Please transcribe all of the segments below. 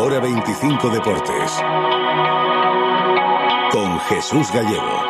Ahora 25 Deportes. Con Jesús Gallego.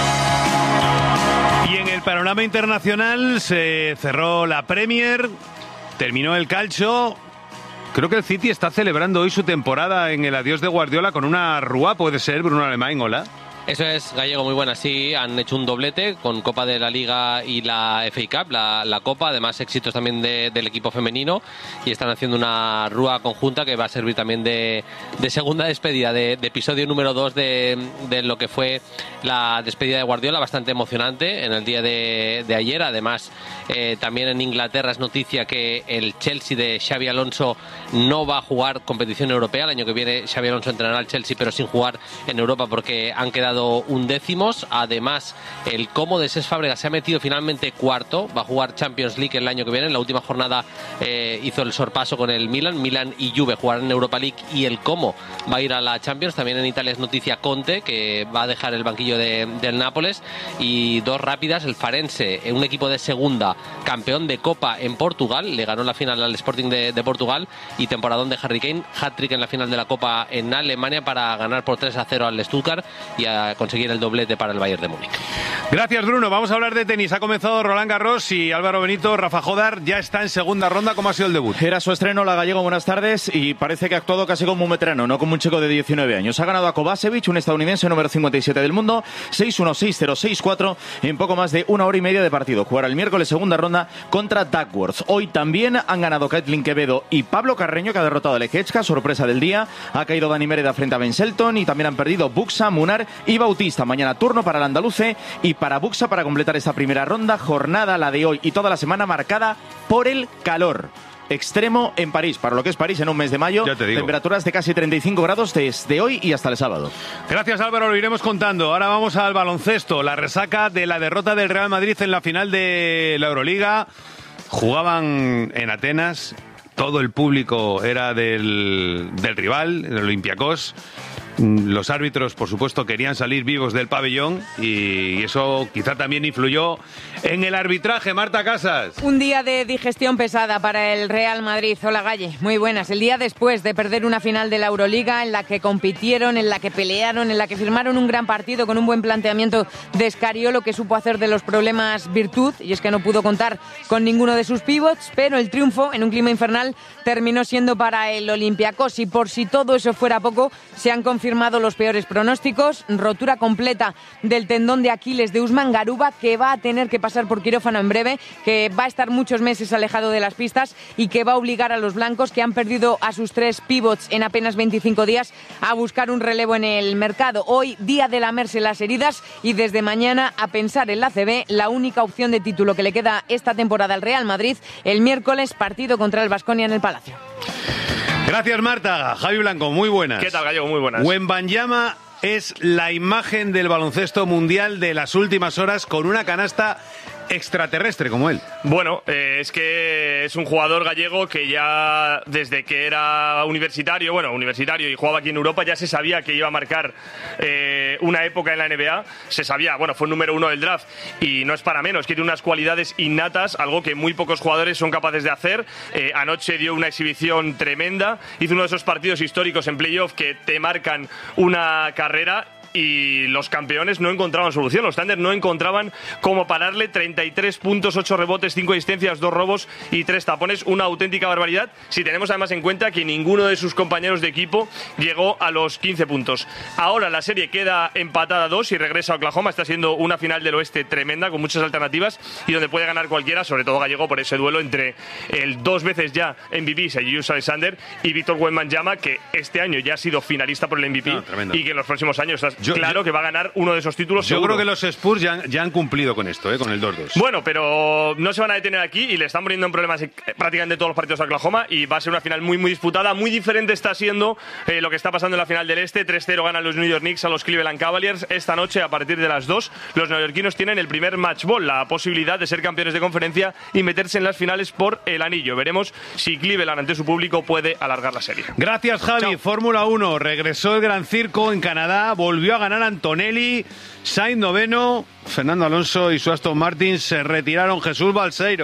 Y en el panorama internacional se cerró la Premier, terminó el calcio. Creo que el City está celebrando hoy su temporada en el adiós de Guardiola con una rúa, puede ser, Bruno Alemán, hola. Eso es, Gallego, muy buena. Sí, han hecho un doblete con Copa de la Liga y la FA Cup, la Copa, además éxitos también del equipo femenino, y están haciendo una rúa conjunta que va a servir también de segunda despedida, de episodio número 2 de lo que fue la despedida de Guardiola, bastante emocionante en el día de ayer. Además, también en Inglaterra es noticia que el Chelsea de Xabi Alonso no va a jugar competición europea. El año que viene Xabi Alonso entrenará al Chelsea, pero sin jugar en Europa porque han quedado undécimos. Además, el Como de Cesc Fàbregas se ha metido finalmente cuarto, va a jugar Champions League el año que viene. En la última jornada hizo el sorpaso con el Milan y Juve jugarán en Europa League, y el Como va a ir a la Champions. También en Italia es noticia Conte, que va a dejar el banquillo del Nápoles. Y dos rápidas, el Farense, un equipo de segunda, campeón de Copa en Portugal, le ganó la final al Sporting de Portugal, y temporadón de Harry Kane, hat-trick en la final de la Copa en Alemania para ganar por 3-0 al Stuttgart y a conseguir el doblete para el Bayern de Múnich. Gracias, Bruno. Vamos a hablar de tenis. Ha comenzado Roland Garros y Álvaro Benito, Rafa Jodar ya está en segunda ronda. ¿Cómo ha sido el debut? Era su estreno, la Gallego, buenas tardes, y parece que ha actuado casi como un veterano, no como un chico de 19 años. Ha ganado a Kovacevic, un estadounidense número 57 del mundo, 6-1, 6-0, 6-4 en poco más de una hora y media de partido. Jugará el miércoles segunda ronda contra Duckworth. Hoy también han ganado Caitlin Quevedo y Pablo Carreño, que ha derrotado a Lechechka, sorpresa del día. Ha caído Dani Mérida frente a Ben Shelton, y también han perdido Buxa, Munar y Bautista. Mañana turno para el andaluce y para Buxa para completar esta primera ronda. Jornada, la de hoy y toda la semana, marcada por el calor extremo en París, para lo que es París en un mes de mayo. Ya te digo. Temperaturas de casi 35 grados desde hoy y hasta el sábado. Gracias, Álvaro, lo iremos contando. Ahora vamos al baloncesto, la resaca de la derrota del Real Madrid en la final de la Euroliga. Jugaban en Atenas, todo el público era del rival, el Olympiacos. Los árbitros, por supuesto, querían salir vivos del pabellón, y eso quizá también influyó en el arbitraje. Marta Casas. Un día de digestión pesada para el Real Madrid. Hola, Galle. Muy buenas. El día después de perder una final de la Euroliga en la que compitieron, en la que pelearon, en la que firmaron un gran partido con un buen planteamiento de Scariolo, que supo hacer de los problemas virtud, y es que no pudo contar con ninguno de sus pivots, pero el triunfo en un clima infernal terminó siendo para el Olympiacos. Y por si todo eso fuera poco, se han confirmado los peores pronósticos: rotura completa del tendón de Aquiles de Usman Garuba, que va a tener que pasar por quirófano en breve, que va a estar muchos meses alejado de las pistas y que va a obligar a los blancos, que han perdido a sus 3 pivots en apenas 25 días, a buscar un relevo en el mercado. Hoy, día de lamerse las heridas, y desde mañana a pensar en la ACB, la única opción de título que le queda esta temporada al Real Madrid. El miércoles, partido contra el Baskonia en el Palacio. Gracias, Marta. Javi Blanco, muy buenas. ¿Qué tal, Gallego? Muy buenas. Wembanyama es la imagen del baloncesto mundial de las últimas horas, con una canasta extraterrestre como él. Bueno, es que es un jugador gallego que ya desde que era universitario y jugaba aquí en Europa, ya se sabía que iba a marcar una época en la NBA. Se sabía, fue el número 1 del draft, y no es para menos, que tiene unas cualidades innatas, algo que muy pocos jugadores son capaces de hacer. Anoche dio una exhibición tremenda, hizo uno de esos partidos históricos en playoff que te marcan una carrera, y los campeones no encontraban solución. Los Thunder no encontraban cómo pararle. 33 puntos, 8 rebotes, 5 asistencias, 2 robos y 3 tapones. Una auténtica barbaridad, si tenemos además en cuenta que ninguno de sus compañeros de equipo llegó a los 15 puntos. Ahora la serie queda empatada a 2 y regresa a Oklahoma. Está siendo una final del oeste tremenda, con muchas alternativas, y donde puede ganar cualquiera, sobre todo Gallego, por ese duelo entre el 2 veces ya MVP, Tyus Alexander, y Víctor Wembanyama, que este año ya ha sido finalista por el MVP, y que en los próximos años claro que va a ganar uno de esos títulos seguro. Yo creo que los Spurs ya han cumplido con esto, con el 2-2. Bueno, pero no se van a detener aquí, y le están poniendo en problemas prácticamente todos los partidos a Oklahoma, y va a ser una final muy, muy disputada. Muy diferente está siendo lo que está pasando en la final del este. 3-0 ganan los New York Knicks a los Cleveland Cavaliers. Esta noche, a partir de las 2, los neoyorquinos tienen el primer match ball, la posibilidad de ser campeones de conferencia y meterse en las finales por el anillo. Veremos si Cleveland, ante su público, puede alargar la serie. Gracias, Javi. Chao. Fórmula 1, regresó el Gran Circo en Canadá, volvió a ganar Antonelli, Sainz noveno, Fernando Alonso y su Aston Martin se retiraron. Jesús Balseiro.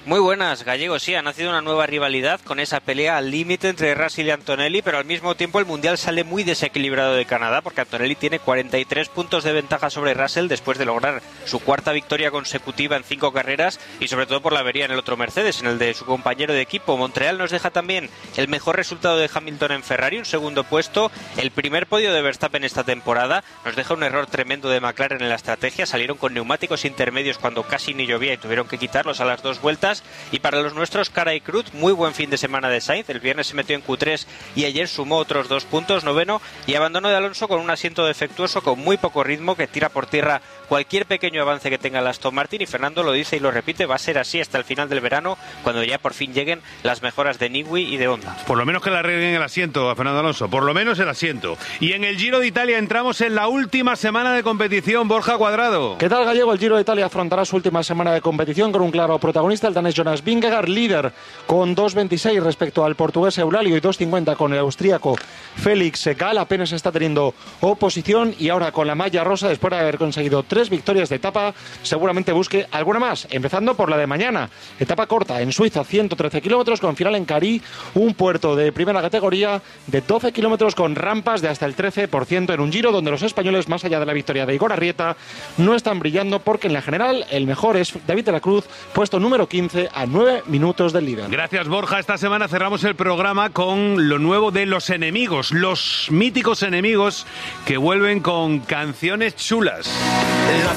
Muy buenas, Gallego. Sí, ha nacido una nueva rivalidad con esa pelea al límite entre Russell y Antonelli, pero al mismo tiempo el Mundial sale muy desequilibrado de Canadá porque Antonelli tiene 43 puntos de ventaja sobre Russell después de lograr su cuarta victoria consecutiva en 5 carreras y sobre todo por la avería en el otro Mercedes, en el de su compañero de equipo. Montreal nos deja también el mejor resultado de Hamilton en Ferrari, un segundo puesto, el primer podio de Verstappen esta temporada. Nos deja un error tremendo de McLaren en la estrategia, salieron con neumáticos intermedios cuando casi ni llovía y tuvieron que quitarlos a las 2 vueltas. Y para los nuestros, Cara y Cruz, muy buen fin de semana de Sainz. El viernes se metió en Q3 y ayer sumó otros 2 puntos, noveno, y abandono de Alonso con un asiento defectuoso, con muy poco ritmo, que tira por tierra cualquier pequeño avance que tenga el Aston Martin. Y Fernando lo dice y lo repite, va a ser así hasta el final del verano, cuando ya por fin lleguen las mejoras de Newey y de Honda. Por lo menos que le arreglen el asiento a Fernando Alonso, por lo menos el asiento. Y en el Giro de Italia entramos en la última semana de competición. Borja Cuadrado. ¿Qué tal, Gallego? El Giro de Italia afrontará su última semana de competición con un claro protagonista, el danés Jonas Vingegaard, líder con 2.26 respecto al portugués Eulálio y 2.50 con el austríaco Félix Gall. Apenas está teniendo oposición y ahora con la malla rosa, después de haber conseguido 3 victorias de etapa, seguramente busque alguna más, empezando por la de mañana. Etapa corta en Suiza, 113 kilómetros con final en Cari, un puerto de primera categoría de 12 kilómetros con rampas de hasta el 13% en un Giro donde los españoles, más allá de la victoria de Igor Arrieta, no están brillando porque en la general el mejor es David de la Cruz, puesto número 15 a 9 minutos del líder. Gracias, Borja. Esta semana cerramos el programa con lo nuevo de Los Enemigos, los míticos Enemigos que vuelven con canciones chulas.